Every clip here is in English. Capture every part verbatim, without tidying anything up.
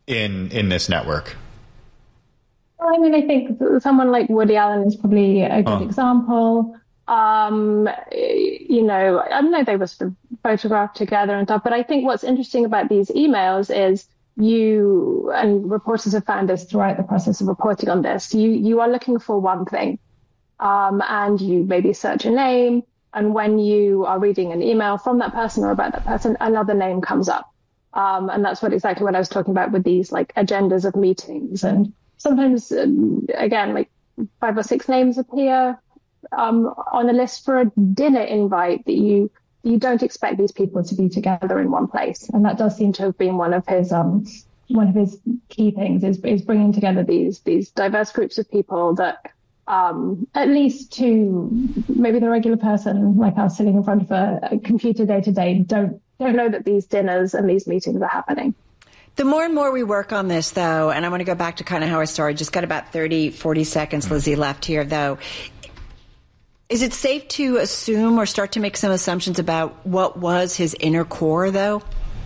in in this network? Well, I mean, I think someone like Woody Allen is probably a good oh. example. Um, you know, I don't know if they were sort of photographed together and stuff, but I think what's interesting about these emails is you, and reporters have found this throughout the process of reporting on this, you you are looking for one thing, um, and you maybe search a name, and when you are reading an email from that person or about that person, another name comes up. Um, and that's what exactly what I was talking about with these like agendas of meetings. And sometimes, um, again, like five or six names appear um, on a list for a dinner invite that you you don't expect these people to be together in one place. And that does seem to have been one of his um, one of his key things is, is bringing together these these diverse groups of people that um, at least to maybe the regular person like us sitting in front of a, a computer day to day don't don't know that these dinners and these meetings are happening. The more and more we work on this, though, and I want to go back to kind of how I started, just got about thirty, forty seconds, Lizzie, left here, though. Is it safe to assume or start to make some assumptions about what was his inner core, though?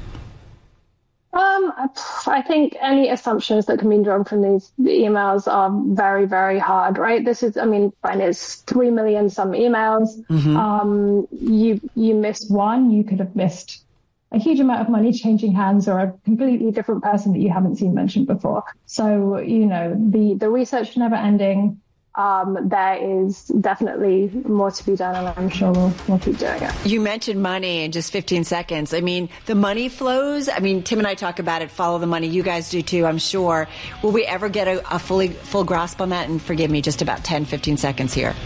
Um, I think any assumptions that can be drawn from these emails are very, very hard, right? This is, I mean, fine, it's three million some emails. Mm-hmm. Um, you you missed one, you could have missed a huge amount of money changing hands or a completely different person that you haven't seen mentioned before. So, you know, the, the research never ending. Um, there is definitely more to be done, and I'm sure we'll, we'll keep doing it. You mentioned money in just fifteen seconds. I mean, the money flows. I mean, Tim and I talk about it, follow the money. You guys do too, I'm sure. Will we ever get a, a fully full grasp on that? And forgive me, just about ten, fifteen seconds here.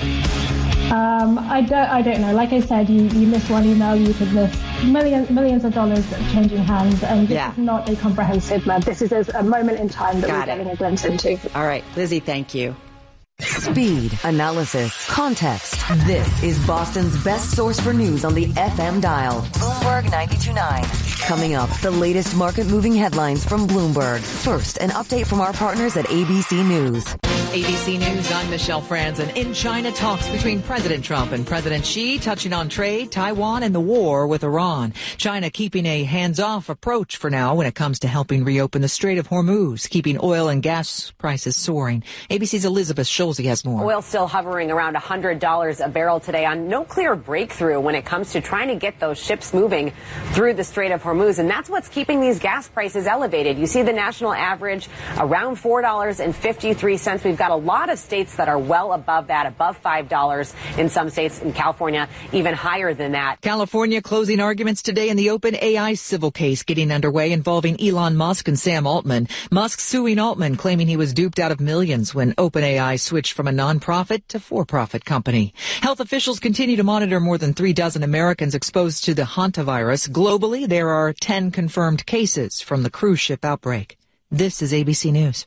Um, I don't, I don't know. Like I said, you, you miss one email, you could miss millions, millions of dollars changing hands, and this yeah. is not a comprehensive map. This is a moment in time that Got we're it. getting a glimpse into. All right, Lizzie, thank you. Speed, analysis, context. This is Boston's best source for news on the F M dial. Bloomberg ninety-two point nine. Coming up, the latest market-moving headlines from Bloomberg. First, an update from our partners at A B C News. A B C News, I'm Michelle Franzen. In China, talks between President Trump and President Xi touching on trade, Taiwan, and the war with Iran. China keeping a hands-off approach for now when it comes to helping reopen the Strait of Hormuz, keeping oil and gas prices soaring. A B C's Elizabeth Schulze has more. Oil still hovering around one hundred dollars a barrel today on no clear breakthrough when it comes to trying to get those ships moving through the Strait of Hormuz. And that's what's keeping these gas prices elevated. You see the national average around four dollars and fifty-three cents. We've got a lot of states that are well above that, above five dollars in some states. In California, even higher than that. California closing arguments today in the OpenAI civil case getting underway involving Elon Musk and Sam Altman. Musk suing Altman, claiming he was duped out of millions when OpenAI switched from a nonprofit to for-profit company. Health officials continue to monitor more than three dozen Americans exposed to the hantavirus. Globally, there are ten confirmed cases from the cruise ship outbreak. This is A B C News.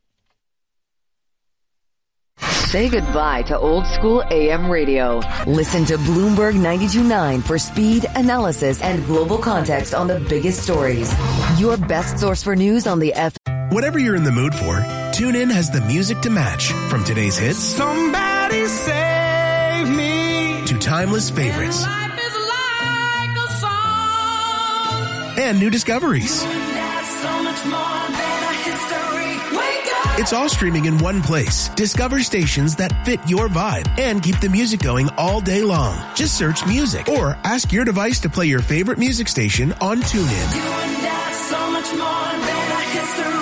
Say goodbye to old school A M radio. Listen to Bloomberg ninety-two point nine for speed, analysis, and global context on the biggest stories. Your best source for news on the F. Whatever you're in the mood for, TuneIn has the music to match. From today's hits, Somebody Save Me, to timeless favorites. And life is like a song. And new discoveries. So much more than a history. Wake up. It's all streaming in one place. Discover stations that fit your vibe and keep the music going all day long. Just search music or ask your device to play your favorite music station on TuneIn. You and I, so much more than a history.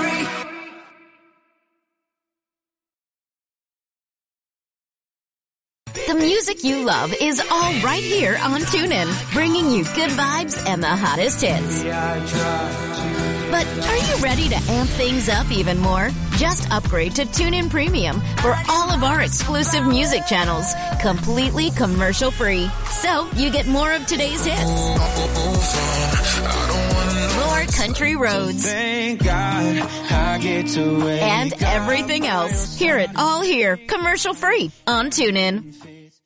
The music you love is all right here on TuneIn, bringing you good vibes and the hottest hits. But are you ready to amp things up even more? Just upgrade to TuneIn Premium for all of our exclusive music channels, completely commercial-free. So you get more of today's hits, more country roads, Thank God I get to wake and everything else. Hear it all here, commercial-free on TuneIn.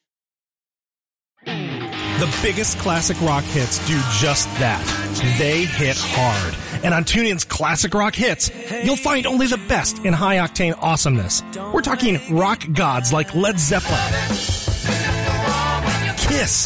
The biggest classic rock hits do just that. They hit hard. And on TuneIn's Classic Rock Hits, you'll find only the best in high-octane awesomeness. We're talking rock gods like Led Zeppelin, Kiss,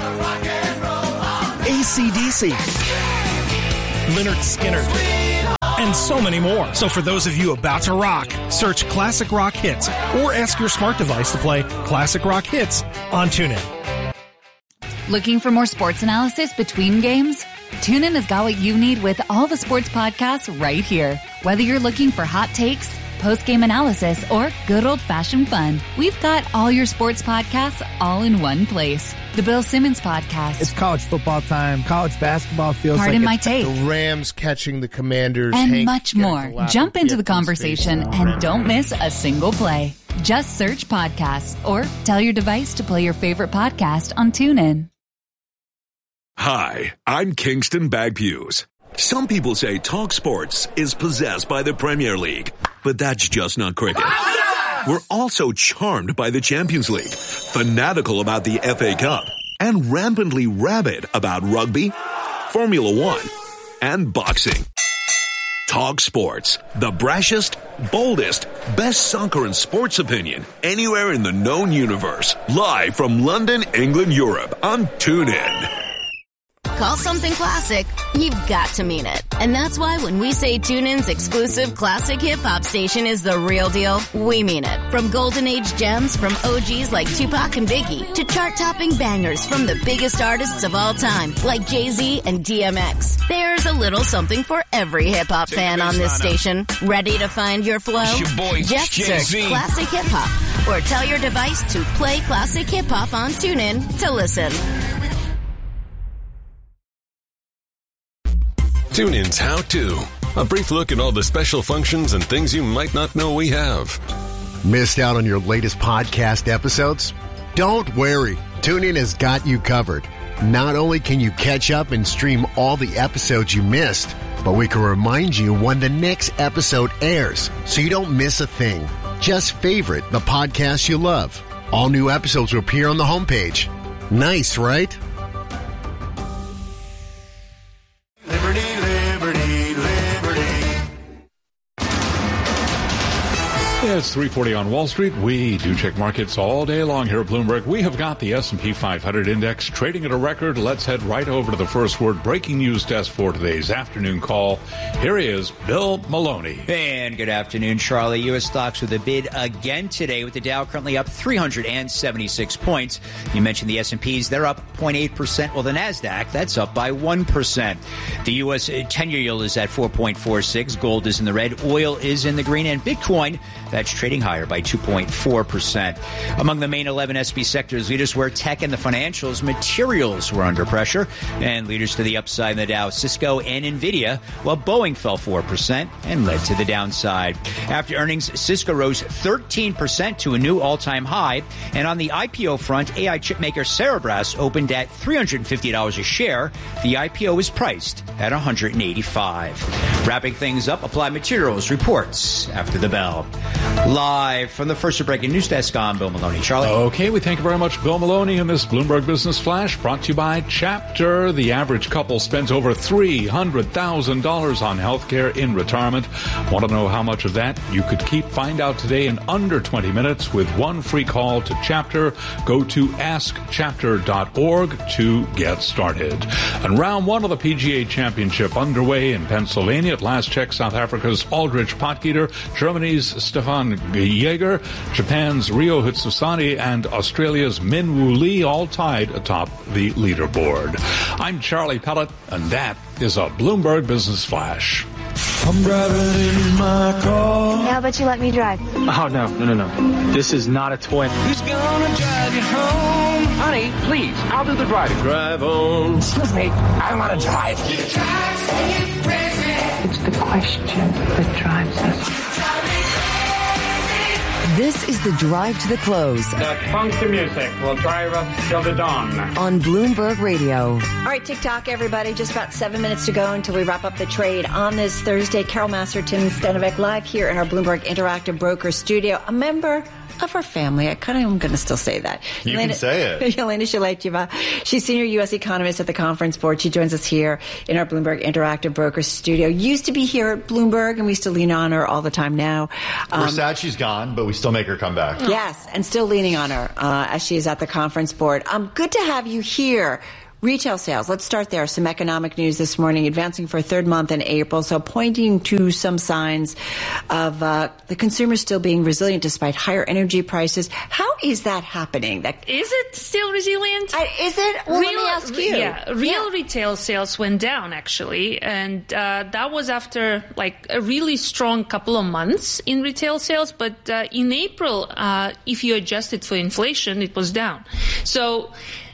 A C D C, Lynyrd Skynyrd, and so many more. So for those of you about to rock, search Classic Rock Hits or ask your smart device to play Classic Rock Hits on TuneIn. Looking for more sports analysis between games? TuneIn has got what you need with all the sports podcasts right here. Whether you're looking for hot takes, post-game analysis, or good old-fashioned fun, we've got all your sports podcasts all in one place. The Bill Simmons Podcast. It's college football time. College basketball feels Pardon like my take. The Rams catching the Commanders. And Hank much more. Jump into the conversation and don't miss a single play. Just search podcasts or tell your device to play your favorite podcast on TuneIn. Hi, I'm Kingston Bagpues. Some people say Talk Sports is possessed by the Premier League, but that's just not cricket. We're also charmed by the Champions League, fanatical about the F A Cup, and rampantly rabid about rugby, Formula One, and boxing. Talk Sports, the brashest, boldest, best soccer and sports opinion anywhere in the known universe. Live from London, England, Europe on TuneIn. Call something classic, you've got to mean it. And that's why when we say TuneIn's exclusive classic hip-hop station is the real deal, we mean it. From golden age gems from O Gs like Tupac and Biggie to chart-topping bangers from the biggest artists of all time like Jay-Z and D M X. There's a little something for every hip-hop fan on this station. Ready to find your flow? Your boy, Just Jay-Z. search Classic Hip-Hop or tell your device to play Classic Hip-Hop on TuneIn to listen. TuneIn's How To. A brief look at all the special functions and things you might not know we have. Missed out on your latest podcast episodes? Don't worry. TuneIn has got you covered. Not only can you catch up and stream all the episodes you missed, but we can remind you when the next episode airs so you don't miss a thing. Just favorite the podcast you love. All new episodes will appear on the homepage. Nice, right? Liberty, liberty, liberty. It's three forty on Wall Street. We do check markets all day long here at Bloomberg. We have got the S and P five hundred index trading at a record. Let's head right over to the first word breaking news desk for today's afternoon call. Here he is, Bill Maloney. And good afternoon, Charlie. U S stocks with a bid again today with the Dow currently up three hundred seventy-six points. You mentioned the S and Ps. They're up zero point eight percent. Well, the NASDAQ, that's up by one percent. The U S ten-year yield is at four point four six. Gold is in the red. Oil is in the green. And Bitcoin, that's trading higher by two point four percent. Among the main eleven S and P sectors, leaders were tech and the financials. Materials were under pressure. And leaders to the upside in the Dow, Cisco and NVIDIA, while Boeing fell four percent and led to the downside. After earnings, Cisco rose thirteen percent to a new all-time high. And on the I P O front, A I chipmaker Cerebras opened at three hundred fifty dollars a share. The I P O is priced at one hundred eighty-five dollars. Wrapping things up, Applied Materials reports after the bell. Live from the first breaking news desk on Bill Maloney. Charlie? Okay, we thank you very much, Bill Maloney, in this Bloomberg Business Flash brought to you by Chapter. The average couple spends over three hundred thousand dollars on health care in retirement. Want to know how much of that you could keep? Find out today in under twenty minutes with one free call to Chapter. Go to ask chapter dot org to get started. And round one of the P G A Championship underway in Pennsylvania. At last check, South Africa's Aldrich Potgieter, Germany's Stefan Jaeger, Japan's Ryo Hitsusani, and Australia's Min Woo Lee all tied atop the leaderboard. I'm Charlie Pellet, and that is a Bloomberg Business Flash. I'm driving in my car. How about you let me drive? Oh, no, no, no, no. This is not a toy. Who's gonna drive you home? Honey, please, I'll do the driving. Drive on. Excuse me, I want to drive. It's the question that drives us. This is the drive to the close. The funky music will drive us till the dawn. On Bloomberg Radio. All right, TikTok, everybody. Just about seven minutes to go until we wrap up the trade on this Thursday. Carol Masterton Stanovic live here in our Bloomberg Interactive Broker studio. A member of our family. I kind of am going to still say that. You Elena, can say it. Yelena Shaletyeva. She's senior U S economist at the Conference Board. She joins us here in our Bloomberg Interactive Broker studio. Used to be here at Bloomberg, and we still lean on her all the time now. Um, We're sad she's gone, but we still make her come back. Yes, and still leaning on her uh, as she is at the Conference Board. Um, good to have you here. Retail sales, let's start there. Some economic news this morning, advancing for a third month in April, so pointing to some signs of uh, the consumer still being resilient despite higher energy prices. How is that happening? That Is it still resilient? Uh, is it? Well, real, let me ask you. Yeah, real Yeah. retail sales went down, actually, and uh, that was after like a really strong couple of months in retail sales, but uh, in April, uh, if you adjust it for inflation, it was down. So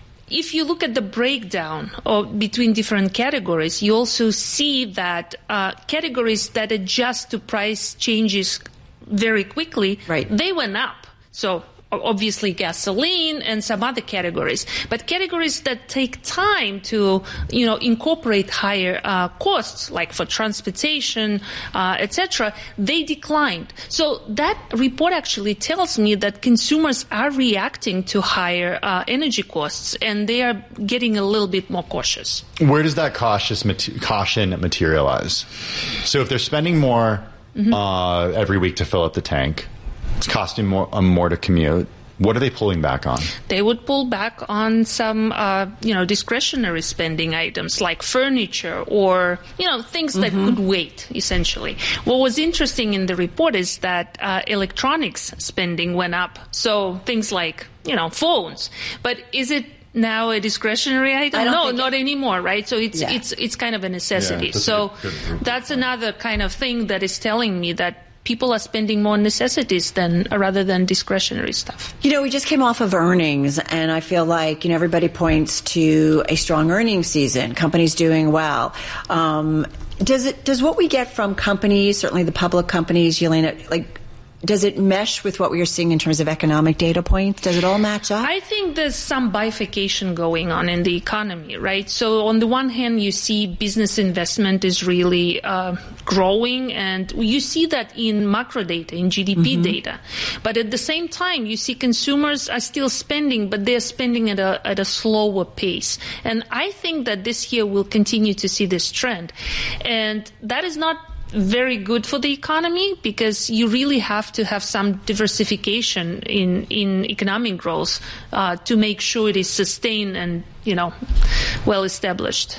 if you look at the breakdown of, between different categories, you also see that uh, categories that adjust to price changes very quickly, right. they went up. So obviously gasoline and some other categories. But categories that take time to, you know, incorporate higher uh, costs, like for transportation, uh, et cetera, they declined. So that report actually tells me that consumers are reacting to higher uh, energy costs, and they are getting a little bit more cautious. Where does that cautious mat- caution materialize? So if they're spending more mm-hmm. uh, every week to fill up the tank, it's costing more, um, more to commute. What are they pulling back on? They would pull back on some, uh, you know, discretionary spending items like furniture or, you know, things that mm-hmm. could wait, essentially. What was interesting in the report is that uh, electronics spending went up. So things like, you know, phones. But is it now a discretionary item? No, not it, anymore, right? So it's, yeah. it's, it's kind of a necessity. Yeah, so that's another kind of thing that is telling me that people are spending more necessities than rather than discretionary stuff. You know, we just came off of earnings, and I feel like, you know, everybody points to a strong earnings season, companies doing well. Um, does it, does what we get from companies, certainly the public companies, Yelena, like, does it mesh with what we are seeing in terms of economic data points? Does it all match up? I think there's some bifurcation going on in the economy, right? So on the one hand, you see business investment is really uh, growing, and you see that in macro data, in G D P mm-hmm. data. But at the same time, you see consumers are still spending, but they're spending at a, at a slower pace. And I think that this year we'll continue to see this trend. And that is not very good for the economy, because you really have to have some diversification in in economic growth uh, to make sure it is sustained and, you know, well established.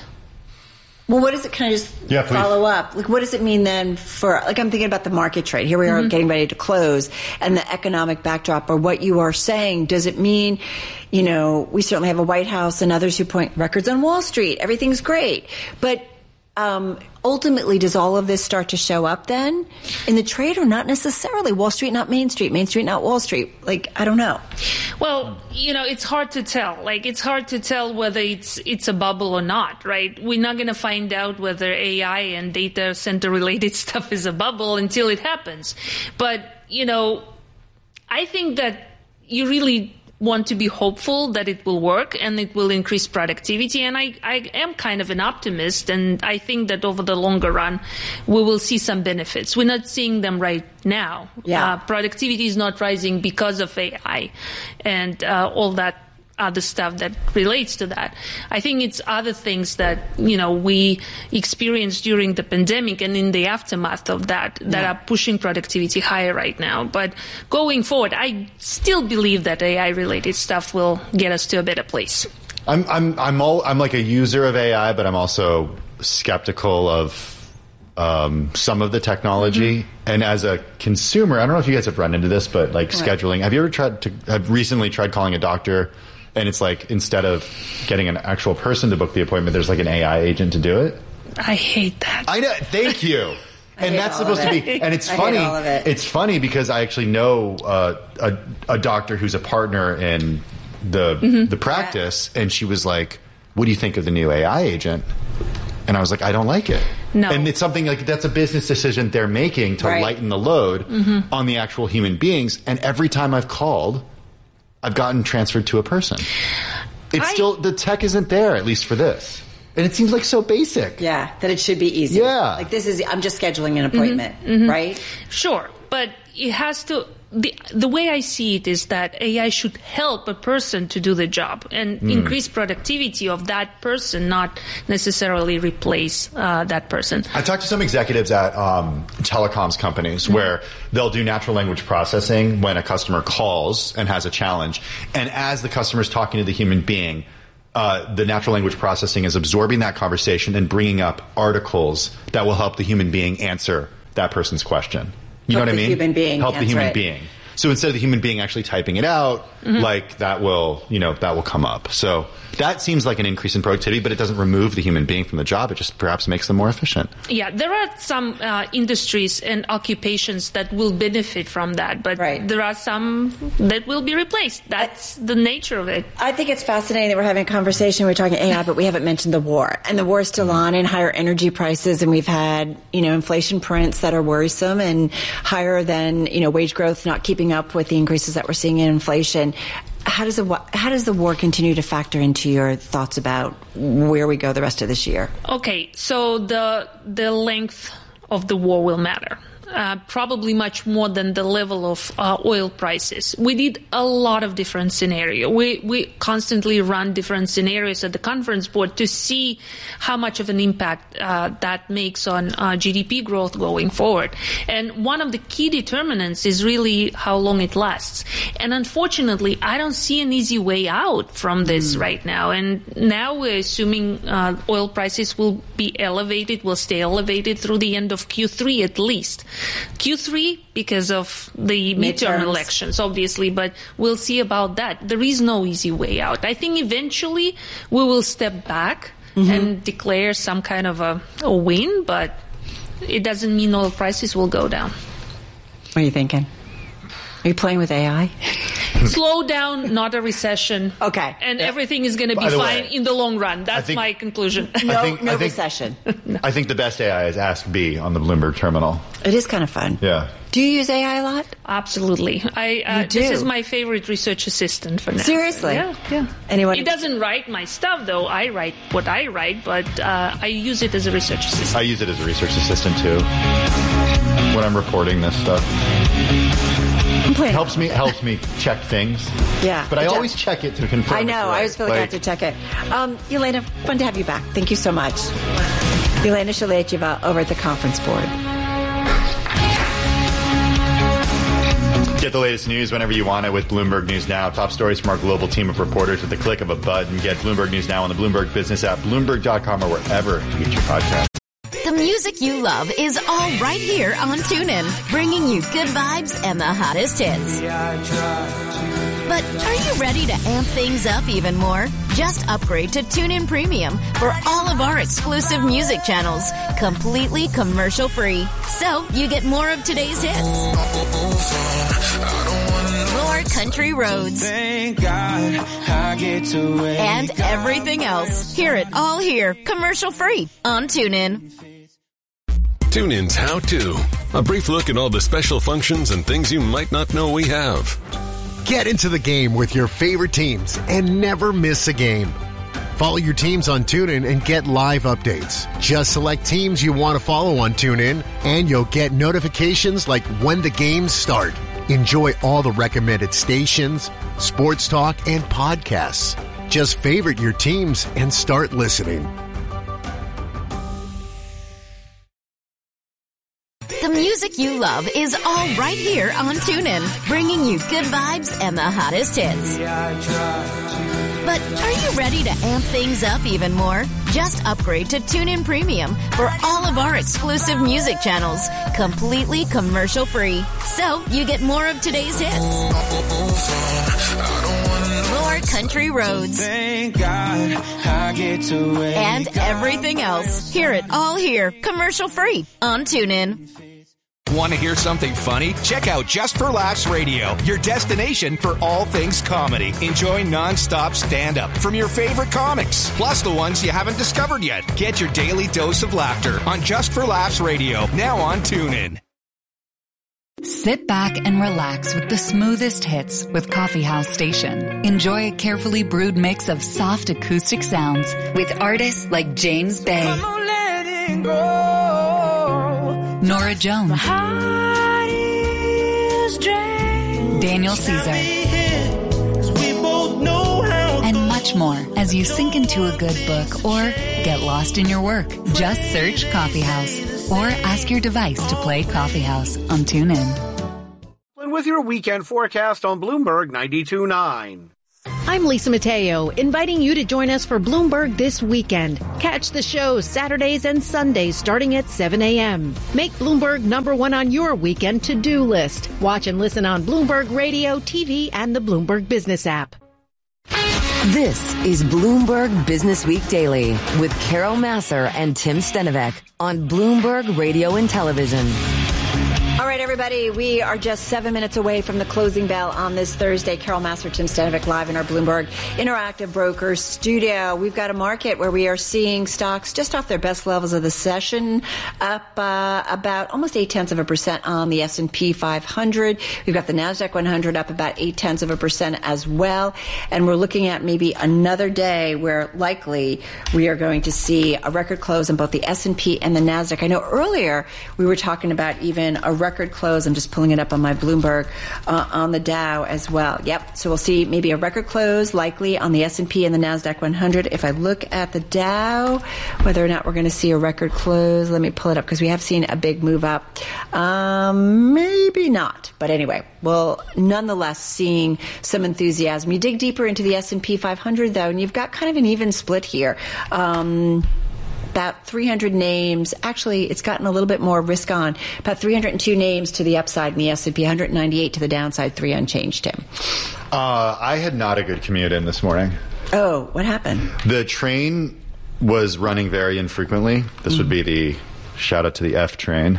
Well, what does it kind of just yeah, follow up? Like, what does it mean then for, like, I'm thinking about the market trade. Here we are mm-hmm. getting ready to close, and the economic backdrop, or what you are saying, does it mean, you know, we certainly have a White House and others who point records on Wall Street. Everything's great. But Um, ultimately, does all of this start to show up then in the trade, or not necessarily? Wall Street, not Main Street. Main Street, not Wall Street. Like, I don't know. Well, you know, it's hard to tell. Like, it's hard to tell whether it's it's a bubble or not, right? We're not going to find out whether A I and data center related stuff is a bubble until it happens. But, you know, I think that you really want to be hopeful that it will work and it will increase productivity. And I, I am kind of an optimist, and I think that over the longer run, we will see some benefits. We're not seeing them right now. Yeah. Uh, productivity is not rising because of A I and uh, all that other stuff that relates to that. I think it's other things that, you know, we experienced during the pandemic and in the aftermath of that that yeah. are pushing productivity higher right now. But going forward, I still believe that A I-related stuff will get us to a better place. I'm I'm I'm all I'm like a user of A I, but I'm also skeptical of um, some of the technology. Mm-hmm. And as a consumer, I don't know if you guys have run into this, but like right. scheduling. Have you ever tried to? Have recently tried calling a doctor? And it's like, instead of getting an actual person to book the appointment, there's like an A I agent to do it. I hate that. I know. Thank you. And that's supposed to be, and it's I funny. Hate all of it. It's funny because I actually know uh, a, a doctor who's a partner in the mm-hmm. the practice, yeah. and she was like, "What do you think of the new A I agent?" And I was like, "I don't like it." No. And it's something like, that's a business decision they're making to right. lighten the load mm-hmm. on the actual human beings. And every time I've called, I've gotten transferred to a person. It's I, still, the tech isn't there, at least for this. And it seems like so basic. Yeah, that it should be easy. Yeah. Like, this is, I'm just scheduling an appointment, mm-hmm, mm-hmm. right? Sure. But it has to, the the way I see it is that A I should help a person to do the job and mm. increase productivity of that person, not necessarily replace uh, that person. I talked to some executives at um, telecoms companies mm-hmm. where they'll do natural language processing when a customer calls and has a challenge. And as the customer is talking to the human being, uh, the natural language processing is absorbing that conversation and bringing up articles that will help the human being answer that person's question. You help know what I mean? Human being help the human it. being. So instead of the human being actually typing it out, mm-hmm. like that will, you know, that will come up. So that seems like an increase in productivity, but it doesn't remove the human being from the job. It just perhaps makes them more efficient. Yeah, there are some uh, industries and occupations that will benefit from that, but right. there are some that will be replaced. That's the nature of it. I think it's fascinating that we're having a conversation, we're talking A I, but we haven't mentioned the war. And the war is still on, and higher energy prices, and we've had, you know, inflation prints that are worrisome and higher than, you know, wage growth not keeping up with the increases that we're seeing in inflation. How does the how does the war continue to factor into your thoughts about where we go the rest of this year? Okay, so the the length of the war will matter. Uh, probably much more than the level of uh, oil prices. We did a lot of different scenarios. We we constantly run different scenarios at the conference board to see how much of an impact uh, that makes on uh, G D P growth going forward. And one of the key determinants is really how long it lasts. And unfortunately, I don't see an easy way out from this mm. right now. And now we're assuming uh, oil prices will be elevated, will stay elevated through the end of Q three at least. Q three because of the midterm Midterms. elections, obviously, but we'll see about that. There is no easy way out. I think eventually we will step back mm-hmm. and declare some kind of a, a win, but it doesn't mean oil prices will go down. What are you thinking? Are you playing with A I? Slow down, not a recession. Okay. And yeah. everything is going to be fine way, in the long run. That's think, my conclusion. No, think, no think, recession. no. I think the best A I is Ask B on the Bloomberg terminal. It is kind of fun. Yeah. Do you use A I a lot? Absolutely. I uh, you do? This is my favorite research assistant for now. Seriously? Yeah, yeah. Anyone? It doesn't write my stuff, though. I write what I write, but uh, I use it as a research assistant. I use it as a research assistant, too, when I'm reporting this stuff. Helps me helps me check things. Yeah. But I always check it to confirm. I know. Right. I always feel like, like I have to check it. Um, Elena, fun to have you back. Thank you so much. Elena Shaletyeva over at the conference board. Get the latest news whenever you want it with Bloomberg News Now. Top stories from our global team of reporters at the click of a button. Get Bloomberg News Now on the Bloomberg Business app, Bloomberg dot com, or wherever you get your podcast. The music you love is all right here on TuneIn, bringing you good vibes and the hottest hits. But are you ready to amp things up even more? Just upgrade to TuneIn Premium for all of our exclusive music channels, completely commercial-free. So you get more of today's hits, more country roads, Thank God I get to wake and everything else. Hear it all here, commercial-free on TuneIn. TuneIn's How To. A brief look at all the special functions and things you might not know we have. Get into the game with your favorite teams and never miss a game. Follow your teams on TuneIn and get live updates. Just select teams you want to follow on TuneIn, and you'll get notifications like when the games start. Enjoy all the recommended stations, sports talk, and podcasts. Just favorite your teams and start listening. The music you love is all right here on TuneIn, bringing you good vibes and the hottest hits. But are you ready to amp things up even more? Just upgrade to TuneIn Premium for all of our exclusive music channels, completely commercial-free. So you get more of today's hits, more country roads, Thank God I get to wake and everything else. Hear it all here, commercial-free on TuneIn. Want to hear something funny? Check out Just for Laughs Radio, your destination for all things comedy. Enjoy non-stop stand-up from your favorite comics, plus the ones you haven't discovered yet. Get your daily dose of laughter on Just for Laughs Radio, now on TuneIn. Sit back and relax with the smoothest hits with Coffee House Station. Enjoy a carefully brewed mix of soft acoustic sounds with artists like James Bay, Nora Jones, Daniel Caesar, and much more as you sink into a good book or get lost in your work. Just search Coffee House or ask your device to play Coffee House on TuneIn. With your weekend forecast on Bloomberg ninety-two point nine. I'm Lisa Mateo, inviting you to join us for Bloomberg This Weekend. Catch the show Saturdays and Sundays starting at seven a.m. Make Bloomberg number one on your weekend to-do list. Watch and listen on Bloomberg Radio, T V, and the Bloomberg Business app. This is Bloomberg Business Week Daily with Carol Massar and Tim Stenovec on Bloomberg Radio and Television. All right, everybody, we are just seven minutes away from the closing bell on this Thursday. Carol Massar, Tim Stenovec, live in our Bloomberg Interactive Brokers studio. We've got a market where we are seeing stocks just off their best levels of the session, up uh, about almost eight-tenths of a percent on the S and P five hundred. We've got the NASDAQ one hundred up about eight-tenths of a percent as well. And we're looking at maybe another day where likely we are going to see a record close on both the S and P and the NASDAQ. I know earlier we were talking about even a record close. I'm just pulling it up on my Bloomberg uh, on the Dow as well. Yep. So we'll see maybe a record close likely on the S and P and the NASDAQ one hundred. If I look at the Dow, whether or not we're going to see a record close, let me pull it up because we have seen a big move up. Um, maybe not. But anyway, well, nonetheless, seeing some enthusiasm. You dig deeper into the S and P five hundred, though, and you've got kind of an even split here. Um, About three hundred names. Actually, it's gotten a little bit more risk on. About three hundred two names to the upside in the S and P, one hundred ninety-eight to the downside, three unchanged, Tim. Uh, I had not a good commute in this morning. Oh, what happened? The train was running very infrequently. This mm. would be the shout out to the F train.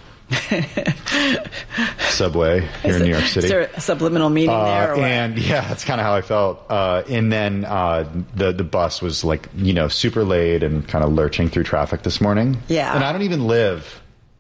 Subway here is in New York City. Is there a subliminal meaning uh, there? Or and yeah, that's kind of how I felt. Uh, and then uh, the the bus was like, you know, super late and kind of lurching through traffic this morning. Yeah. And I don't even live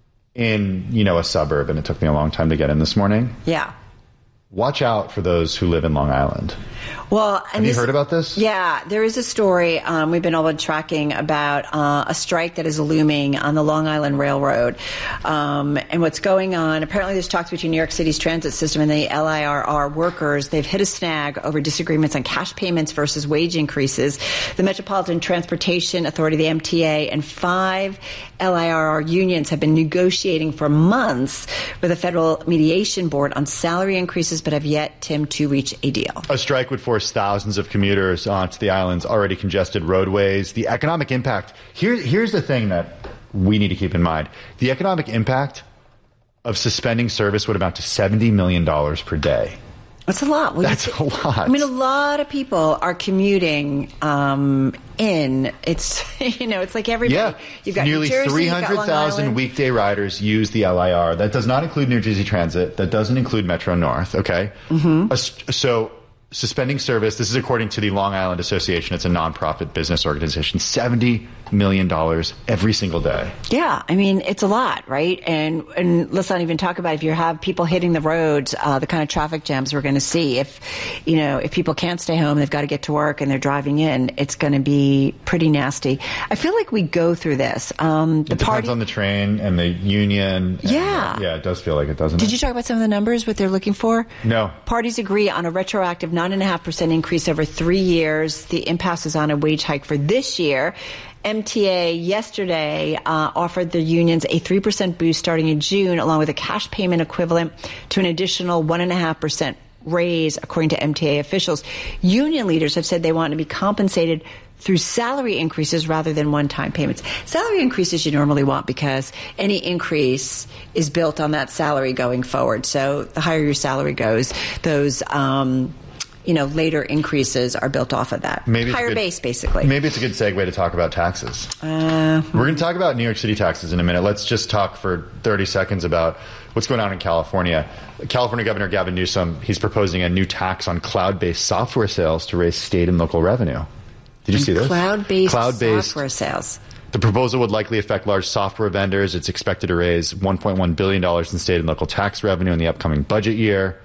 in, you know, a suburb, and it took me a long time to get in this morning. Yeah. Watch out for those who live in Long Island. Well, and have you this, heard about this? Yeah, there is a story um, we've been all been tracking about uh, a strike that is looming on the Long Island Railroad. Um, and what's going on, apparently there's talks between New York City's transit system and the L I R R workers. They've hit a snag over disagreements on cash payments versus wage increases. The Metropolitan Transportation Authority, the M T A, and five L I R R unions have been negotiating for months with the Federal Mediation Board on salary increases, but have yet, Tim, to reach a deal. A strike would force thousands of commuters onto the island's already congested roadways. The economic impact, here, here's the thing that we need to keep in mind. The economic impact of suspending service would amount to seventy million dollars per day. That's a lot. Well, That's a lot. I mean, a lot of people are commuting um, in. It's, you know, it's like everybody. Yeah. You've got nearly three hundred thousand weekday riders use the L I R. That does not include New Jersey Transit. That doesn't include Metro North. Okay. Mm-hmm. So suspending service, this is according to the Long Island Association. It's a nonprofit business organization. seventy million dollars every single day. Yeah, I mean, it's a lot, right? And and let's not even talk about if you have people hitting the roads, uh, the kind of traffic jams we're going to see. If, you know, if people can't stay home, they've got to get to work and they're driving in, it's going to be pretty nasty. I feel like we go through this. Um, the it depends party- on the train and the union. And, yeah. Uh, yeah, it does feel like it, doesn't Did it? you talk about some of the numbers, what they're looking for? No. Parties agree on a retroactive nine point five percent increase over three years. The impasse is on a wage hike for this year. M T A yesterday uh, offered the unions a three percent boost starting in June, along with a cash payment equivalent to an additional one point five percent raise, according to M T A officials. Union leaders have said they want to be compensated through salary increases rather than one-time payments. Salary increases you normally want because any increase is built on that salary going forward. So the higher your salary goes, those um, you know, later increases are built off of that. Maybe higher good, base, basically. Maybe it's a good segue to talk about taxes. Uh, We're going to talk about New York City taxes in a minute. Let's just talk for thirty seconds about what's going on in California. California Governor Gavin Newsom, he's proposing a new tax on cloud-based software sales to raise state and local revenue. Did you see this? Cloud-based, cloud-based software sales. The proposal would likely affect large software vendors. It's expected to raise one point one billion dollars in state and local tax revenue in the upcoming budget year.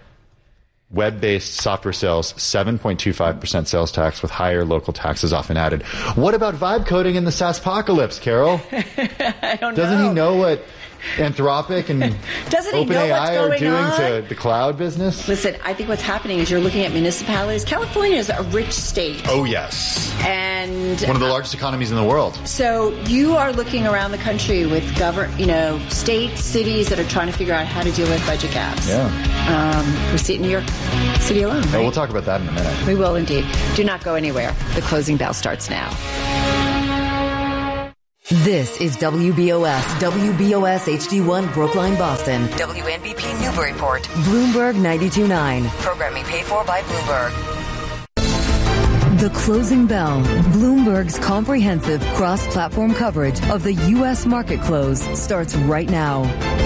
Web-based software sales, seven point two five percent sales tax with higher local taxes often added. What about vibe coding in the SaaSpocalypse, Carol? I don't Doesn't know. he know what Anthropic and Doesn't he know what's OpenAI are going doing on? to the cloud business? Listen, I think what's happening is you're looking at municipalities. California is a rich state. Oh, yes. And one of the largest economies in the world. So you are looking around the country with govern, you know, states, cities that are trying to figure out how to deal with budget gaps. Yeah. Um, we see it in New York City alone. Right? Oh, we'll talk about that in a minute. We will indeed. Do not go anywhere. The closing bell starts now. This is W B O S, W B O S H D one Brookline, Boston, W N B P Newburyport, Bloomberg ninety-two point nine. Programming paid for by Bloomberg. The Closing Bell, Bloomberg's comprehensive cross-platform coverage of the U S market close starts right now.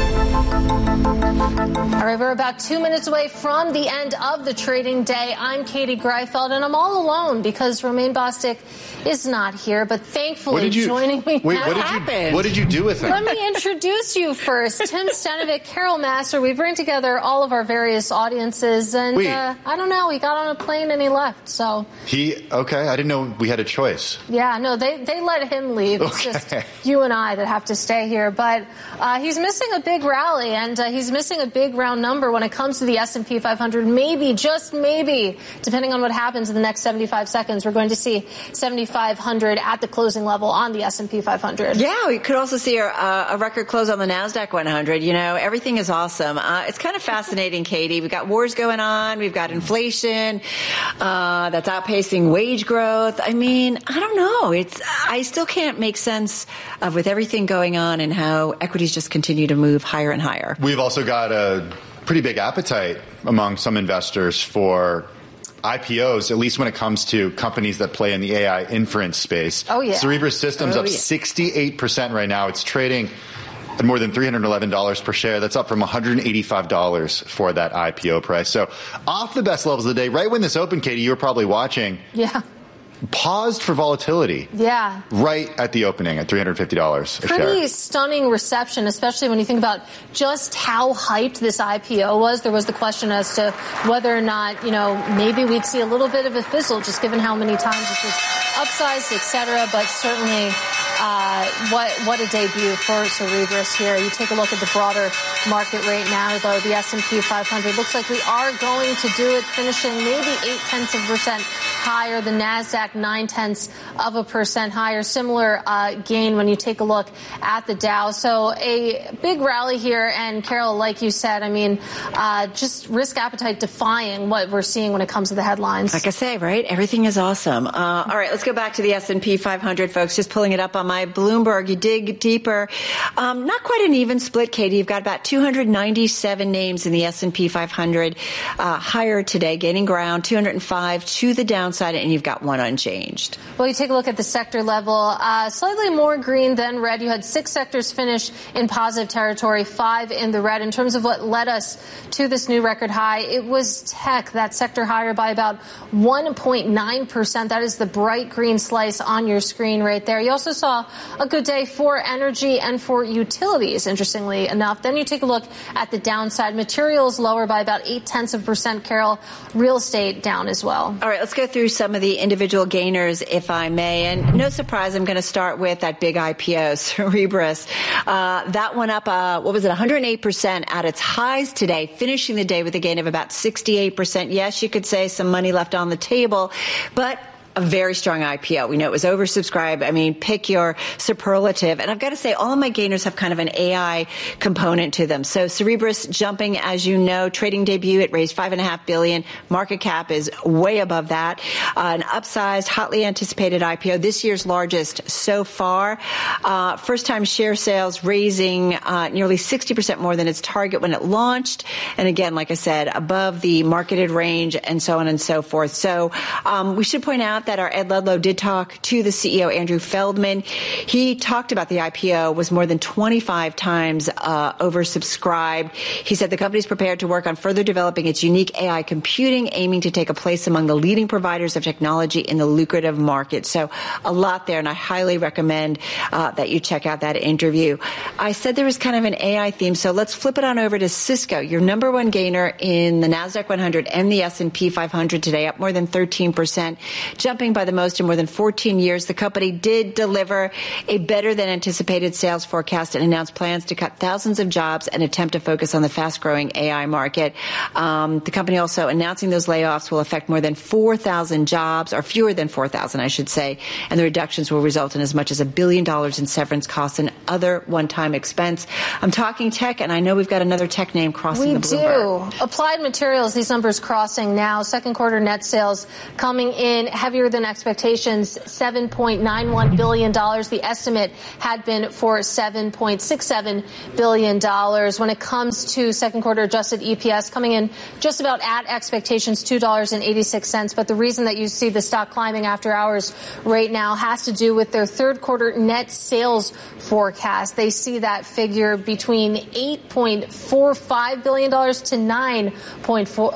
All right, we're about two minutes away from the end of the trading day. I'm Katie Greifeld, and I'm all alone because Romain Bostic is not here, but thankfully you, joining me wait, now. What did, you, what did you do with him? Let me introduce you first. Tim Stenovic, Carol Massar. We bring together all of our various audiences, and uh, I don't know, he got on a plane and he left, so. He, okay, I didn't know we had a choice. Yeah, no, they, they let him leave. It's okay. just you and I that have to stay here, but uh, he's missing a big rally, and uh, he's missing a big round number when it comes to the S and P five hundred. Maybe, just maybe, depending on what happens in the next seventy-five seconds, we're going to see seventy-five hundred at the closing level on the S and P five hundred. Yeah, we could also see a, a record close on the NASDAQ one hundred. You know, everything is awesome. Uh, it's kind of fascinating, Katie. We've got wars going on. We've got inflation uh, that's outpacing wage growth. I mean, I don't know. It's I still can't make sense of with everything going on and how equities just continue to move higher and higher. We've also got a pretty big appetite among some investors for I P Os, at least when it comes to companies that play in the A I inference space. Oh, yeah. Cerebras Systems oh, up yeah. sixty-eight percent right now. It's trading at more than three hundred eleven dollars per share. That's up from one hundred eighty-five dollars for that I P O price. So off the best levels of the day. Right when this opened, Katie, you were probably watching. Yeah. Paused for volatility. Yeah. Right at the opening at three hundred fifty dollars a Pretty share. stunning reception, especially when you think about just how hyped this I P O was. There was the question as to whether or not, you know, maybe we'd see a little bit of a fizzle just given how many times this was upsized, et cetera. But certainly, uh, what what a debut for Cerebras here. You take a look at the broader market right now, though, the S and P five hundred looks like we are going to do it, finishing maybe eight tenths of a percent higher. The NASDAQ nine tenths of a percent higher. Similar uh, gain when you take a look at the Dow. So a big rally here. And Carol, like you said, I mean, uh, just risk appetite defying what we're seeing when it comes to the headlines. Like I say, right? Everything is awesome. Uh, all right, let's go back to the S and P five hundred, folks. Just pulling it up on my Bloomberg. You dig deeper. Um, not quite an even split, Katie. You've got about two hundred ninety-seven names in the S and P five hundred uh, higher today, gaining ground, two hundred five to the downside, and you've got one unchanged. Well, you take a look at the sector level, uh, slightly more green than red. You had six sectors finish in positive territory, five in the red. In terms of what led us to this new record high, it was tech, that sector higher by about one point nine percent. That is the bright green slice on your screen right there. You also saw a good day for energy and for utilities, interestingly enough. Then you take a look at the downside. Materials lower by about eight tenths of a percent, Carol. Real estate down as well. All right, let's go through some of the individual gainers, if I may. And no surprise, I'm going to start with that big I P O, Cerebras. Uh, that went up, uh, what was it, one hundred eight percent at its highs today, finishing the day with a gain of about sixty-eight percent. Yes, you could say some money left on the table, but a very strong I P O. We know it was oversubscribed. I mean, pick your superlative. And I've got to say, all of my gainers have kind of an A I component to them. So Cerebras jumping, as you know, trading debut, it raised five and a half billion. Market cap is way above that. Uh, an upsized, hotly anticipated I P O, this year's largest so far. Uh, first time share sales raising uh, nearly sixty percent more than its target when it launched. And again, like I said, above the marketed range and so on and so forth. So um, we should point out that our Ed Ludlow did talk to the C E O, Andrew Feldman. He talked about the I P O was more than twenty-five times uh, oversubscribed. He said the company is prepared to work on further developing its unique A I computing, aiming to take a place among the leading providers of technology in the lucrative market. So a lot there, and I highly recommend uh, that you check out that interview. I said there was kind of an A I theme, so let's flip it on over to Cisco, your number one gainer in the NASDAQ one hundred and the S and P five hundred today, up more than thirteen percent. Just jumping by the most in more than fourteen years. The company did deliver a better than anticipated sales forecast and announced plans to cut thousands of jobs and attempt to focus on the fast-growing A I market. Um, the company also announcing those layoffs will affect more than four thousand jobs, or fewer than four thousand, I should say, and the reductions will result in as much as a billion dollars in severance costs and other one-time expense. I'm talking tech, and I know we've got another tech name crossing we the Bloomberg. do. Applied Materials, these numbers crossing now. Second quarter net sales coming in heavier than expectations, seven point nine one billion dollars. The estimate had been for seven point six seven billion dollars. When it comes to second quarter adjusted E P S, coming in just about at expectations, two dollars and eighty-six cents. But the reason that you see the stock climbing after hours right now has to do with their third quarter net sales forecast. They see that figure between eight point four five billion dollars to nine point four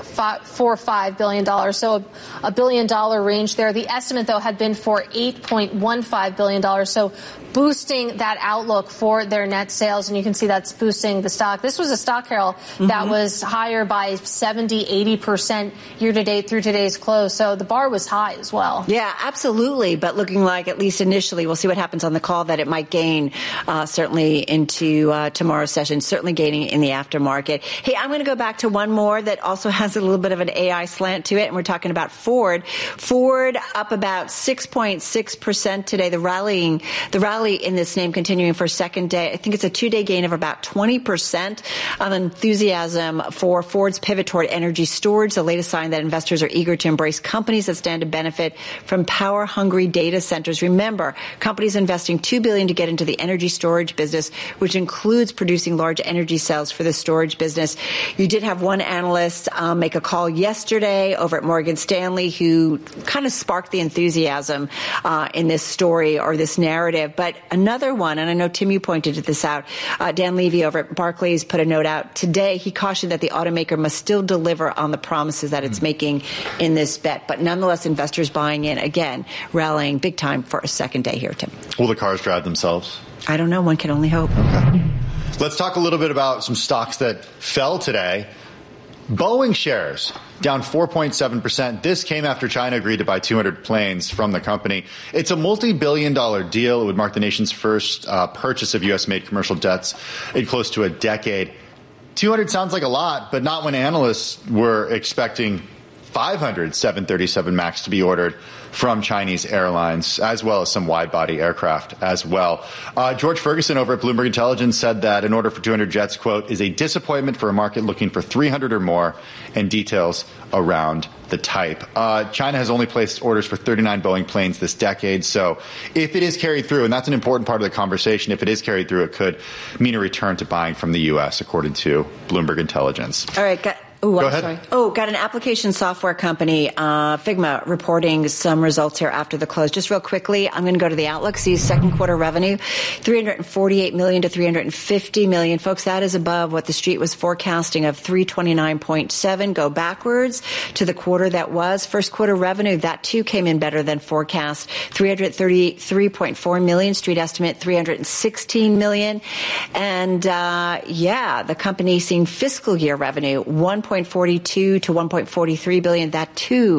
five billion dollars. So a, a billion dollar range there. The estimate, though, had been for eight point one five billion dollars. So boosting that outlook for their net sales. And you can see that's boosting the stock. This was a stock, Carol, mm-hmm. that was higher by seventy, eighty percent year to date through today's close. So the bar was high as well. Yeah, absolutely. But looking like, at least initially, we'll see what happens on the call, that it might gain uh, certainly into uh, tomorrow's session, certainly gaining in the aftermarket. Hey, I'm going to go back to one more that also has a little bit of an A I slant to it. And we're talking about Ford. Ford up about six point six percent today. The rallying, the rally in this name continuing for a second day. I think it's a two-day gain of about twenty percent of enthusiasm for Ford's pivot toward energy storage, the latest sign that investors are eager to embrace companies that stand to benefit from power-hungry data centers. Remember, companies investing two billion dollars to get into the energy storage business, which includes producing large energy cells for the storage business. You did have one analyst um, make a call yesterday over at Morgan Stanley who kind of sparked the enthusiasm uh, in this story or this narrative. But another one, and I know, Tim, you pointed this out, uh, Dan Levy over at Barclays put a note out today. He cautioned that the automaker must still deliver on the promises that it's mm-hmm. making in this bet. But nonetheless, investors buying in, again, rallying big time for a second day here, Tim. Will the cars drive themselves? I don't know. One can only hope. Okay. Let's talk a little bit about some stocks that fell today. Boeing shares down four point seven percent. This came after China agreed to buy two hundred planes from the company. It's a multi-billion dollar deal. It would mark the nation's first uh, purchase of U S-made commercial jets in close to a decade. two hundred sounds like a lot, but not when analysts were expecting five hundred seven thirty-seven MAX to be ordered from Chinese airlines, as well as some wide-body aircraft as well. Uh, George Ferguson over at Bloomberg Intelligence said that an order for two hundred jets, quote, is a disappointment for a market looking for three hundred or more, and details around the type. Uh, China has only placed orders for thirty-nine Boeing planes this decade, so if it is carried through, and that's an important part of the conversation, if it is carried through, it could mean a return to buying from the U S, according to Bloomberg Intelligence. All right, got- Ooh, Go I'm ahead. sorry. Oh, got an application software company, uh, Figma, reporting some results here after the close. Just real quickly, I'm going to go to the outlook. See second quarter revenue, three hundred forty-eight million to three hundred fifty million. Folks, that is above what the street was forecasting of three twenty-nine point seven. Go backwards to the quarter that was. First quarter revenue, that too came in better than forecast. three hundred thirty-three point four million. Street estimate three hundred sixteen million. And, uh, yeah, the company seeing fiscal year revenue, one point four two to one point four three billion. That too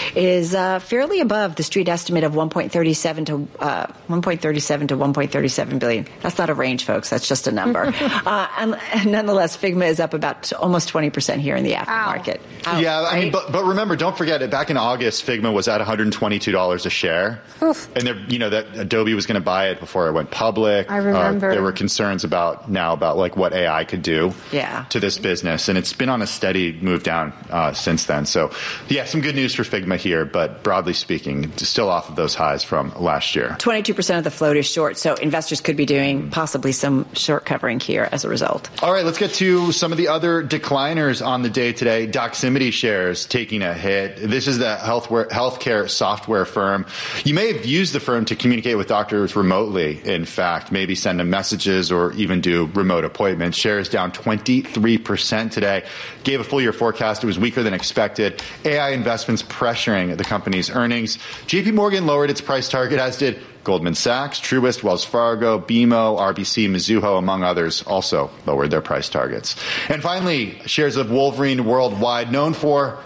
is uh, fairly above the street estimate of one point three seven to uh, one point three seven to one point three seven billion. That's not a range, folks. That's just a number. uh, and, and nonetheless, Figma is up about almost twenty percent here in the aftermarket. Ow. Yeah, I mean, but but remember, don't forget it. Back in August, Figma was at one hundred twenty-two dollars a share, Oof. and there, you know that Adobe was going to buy it before it went public. I remember uh, there were concerns about now about like what A I could do yeah. to this business, and it's been on a steady move down uh, since then. So, yeah, some good news for Figma here, but broadly speaking, still off of those highs from last year. twenty-two percent of the float is short, so investors could be doing possibly some short covering here as a result. All right, let's get to some of the other decliners on the day today. Doximity shares taking a hit. This is the healthware, healthcare software firm. You may have used the firm to communicate with doctors remotely, in fact, maybe send them messages or even do remote appointments. Shares down twenty-three percent today. Gave a full year forecast. It was weaker than expected. A I investments pressuring the company's earnings. J P Morgan lowered its price target, as did Goldman Sachs, Truist, Wells Fargo, B M O, R B C, Mizuho, among others, also lowered their price targets. And finally, shares of Wolverine Worldwide, known for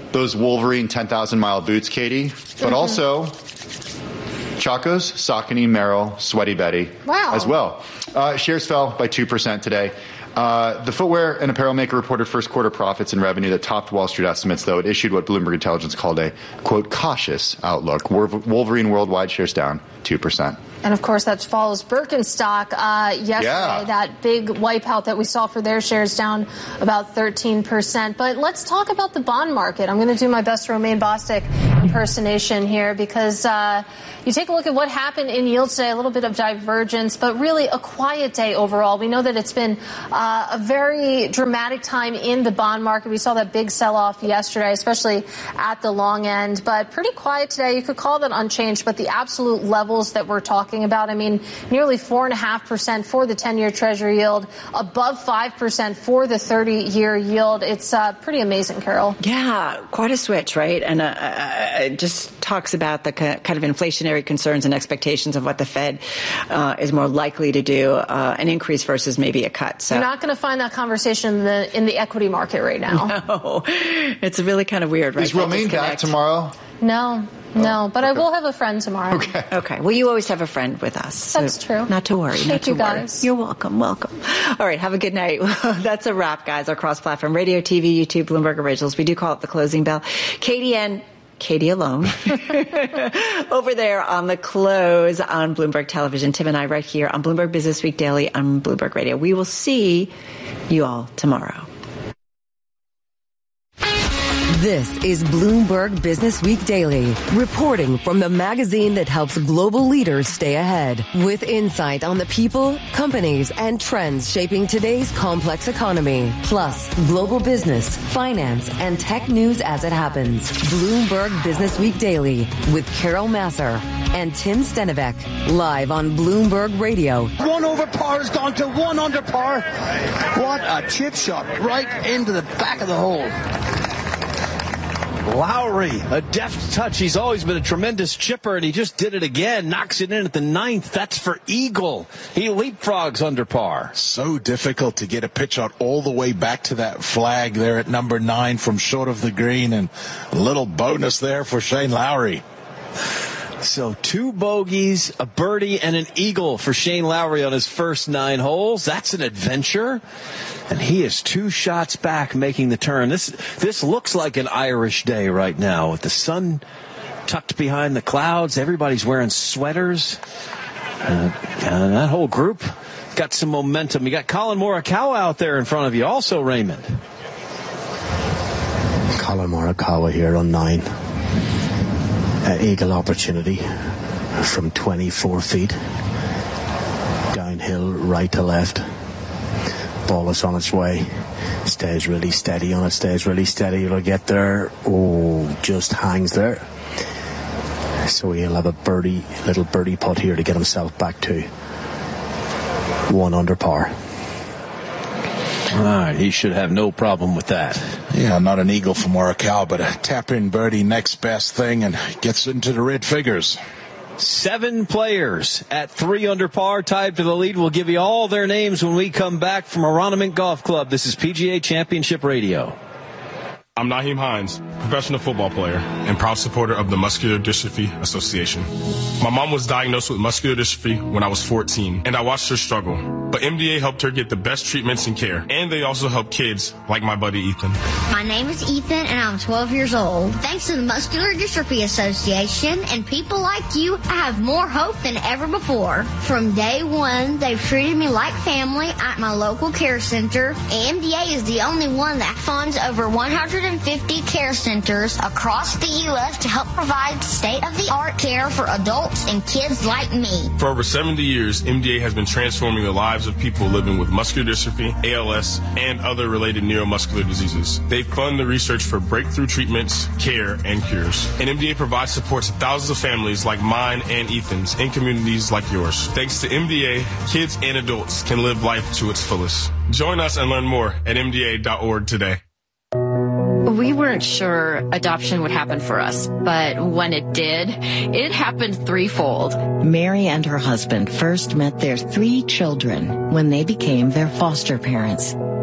those Wolverine ten thousand mile boots, Katie, but mm-hmm. also Chacos, Saucony, Merrell, Sweaty Betty wow. as well. Uh, shares fell by two percent today. Uh, the footwear and apparel maker reported first quarter profits and revenue that topped Wall Street estimates, though it issued what Bloomberg Intelligence called a, quote, cautious outlook. Wolverine worldwide shares down two percent. And, of course, that follows Birkenstock uh, yesterday, yeah. that big wipeout that we saw for their shares down about thirteen percent. But let's talk about the bond market. I'm going to do my best Romaine Bostick impersonation here because uh, you take a look at what happened in yields today, a little bit of divergence, but really a quiet day overall. We know that it's been uh, a very dramatic time in the bond market. We saw that big sell-off yesterday, especially at the long end, but pretty quiet today. You could call that unchanged, but the absolute levels that we're talking about, I mean, nearly four point five percent for the ten-year Treasury yield, above five percent for the thirty-year yield. It's uh, pretty amazing, Carol. Yeah, quite a switch, right? And uh, it just talks about the kind of inflationary concerns and expectations of what the Fed uh, is more likely to do, uh, an increase versus maybe a cut. So you're not going to find that conversation in the, in the equity market right now. No, it's really kind of weird, right? Is Romaine back tomorrow? No. No, but okay. I will have a friend tomorrow. Okay. Okay. Well, you always have a friend with us. So that's true. Not to worry. Thank not to you, worry. guys. You're welcome. Welcome. All right. Have a good night. That's a wrap, guys. Our cross-platform radio, T V, YouTube, Bloomberg Originals. We do call it the closing bell. Katie and Katie alone over there on the close on Bloomberg Television. Tim and I right here on Bloomberg Business Week Daily on Bloomberg Radio. We will see you all tomorrow. This is Bloomberg Business Week Daily, reporting from the magazine that helps global leaders stay ahead, with insight on the people, companies, and trends shaping today's complex economy, plus global business, finance, and tech news as it happens. Bloomberg Business Week Daily with Carol Massar and Tim Stenivek, live on Bloomberg Radio. One over par has gone to one under par. What a chip shot right into the back of the hole. Lowry, a deft touch. He's always been a tremendous chipper, and he just did it again. Knocks it in at the ninth. That's for eagle. He leapfrogs under par. So difficult to get a pitch out all the way back to that flag there at number nine from short of the green, and a little bonus there for Shane Lowry. So two bogeys, a birdie, and an eagle for Shane Lowry on his first nine holes. That's an adventure. And he is two shots back making the turn. This this looks like an Irish day right now with the sun tucked behind the clouds. Everybody's wearing sweaters. Uh, and that whole group got some momentum. You got Colin Morikawa out there in front of you also, Raymond. Colin Morikawa here on nine. Uh, eagle opportunity from twenty-four feet. Downhill, right to left. Ball is on its way. Stays really steady on it. Stays really steady. It'll get there. Oh, just hangs there. So he'll have a birdie, little birdie putt here to get himself back to one under par. All right, he should have no problem with that. Yeah, not an eagle for Morikawa, but a tap-in birdie, next best thing, and gets into the red figures. Seven players at three under par, tied to the lead. We'll give you all their names when we come back from Aronimink Golf Club. This is P G A Championship Radio. I'm Naheem Hines, professional football player and proud supporter of the Muscular Dystrophy Association. My mom was diagnosed with muscular dystrophy when I was fourteen, and I watched her struggle. But M D A helped her get the best treatments and care, and they also help kids like my buddy Ethan. My name is Ethan, and I'm twelve years old. Thanks to the Muscular Dystrophy Association and people like you, I have more hope than ever before. From day one, they've treated me like family at my local care center. M D A is the only one that funds over one hundred fifty care centers across the U S to help provide state-of-the-art care for adults and kids like me. For over seventy years, M D A has been transforming the lives of people living with muscular dystrophy, A L S, and other related neuromuscular diseases. They fund the research for breakthrough treatments, care, and cures. And M D A provides support to thousands of families like mine and Ethan's in communities like yours. Thanks to M D A, kids and adults can live life to its fullest. Join us and learn more at M D A dot org today. We weren't sure adoption would happen for us, but when it did, it happened threefold. Mary and her husband first met their three children when they became their foster parents.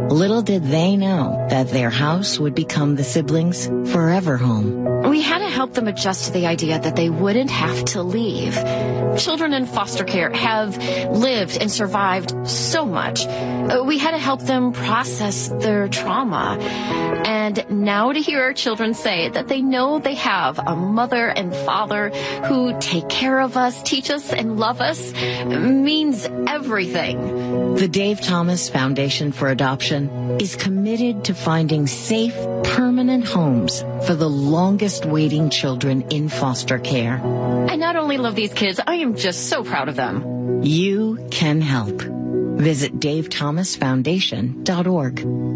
Little did they know that their house would become the siblings' forever home. We had to help them adjust to the idea that they wouldn't have to leave. Children in foster care have lived and survived so much. We had to help them process their trauma. And now to hear our children say that they know they have a mother and father who take care of us, teach us, and love us means everything. The Dave Thomas Foundation for Adoption is committed to finding safe, permanent homes for the longest waiting children in foster care. I not only love these kids, I am just so proud of them. You can help. Visit dave thomas foundation dot org.